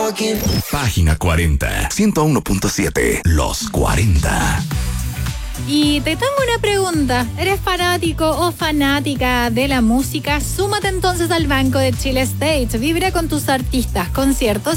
Página 40, 101.7, Los 40. Y te tengo una pregunta. ¿Eres fanático o fanática de la música? Súmate entonces al Banco de Chile Stage. Vibra con tus artistas, conciertos